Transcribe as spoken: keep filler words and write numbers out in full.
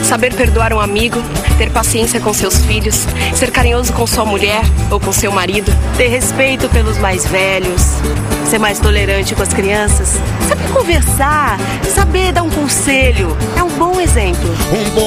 Saber perdoar um amigo, ter paciência com seus filhos, ser carinhoso com sua mulher ou com seu marido. Ter respeito pelos mais velhos, ser mais tolerante com as crianças, saber conversar, saber dar um conselho. É um bom exemplo. Um bom